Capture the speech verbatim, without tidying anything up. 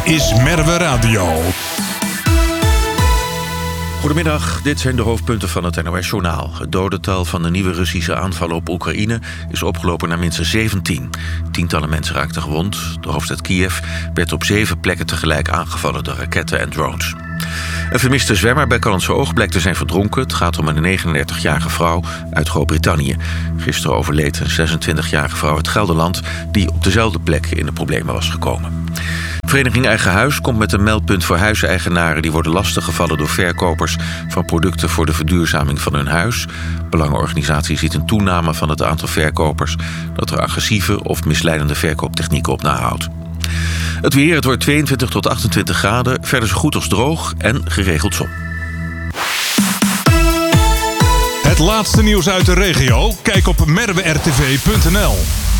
is Merwe Radio. Goedemiddag, dit zijn de hoofdpunten van het N O S-journaal. Het dodental van de nieuwe Russische aanvallen op Oekraïne is opgelopen naar minstens zeventien. Tientallen mensen raakten gewond. De hoofdstad Kiev werd op zeven plekken tegelijk aangevallen door raketten en drones. Een vermiste zwemmer bij Callantse Oog blijkt te zijn verdronken. Het gaat om een negenendertigjarige vrouw uit Groot-Brittannië. Gisteren overleed een zesentwintigjarige vrouw uit Gelderland die op dezelfde plek in de problemen was gekomen. Vereniging Eigen Huis komt met een meldpunt voor huiseigenaren die worden lastiggevallen door verkopers van producten voor de verduurzaming van hun huis. Belangenorganisatie ziet een toename van het aantal verkopers dat er agressieve of misleidende verkooptechnieken op nahoudt. Het weer, het wordt tweeëntwintig tot achtentwintig graden, verder zo goed als droog en geregeld zon. Het laatste nieuws uit de regio? Kijk op merwe r t v punt n l.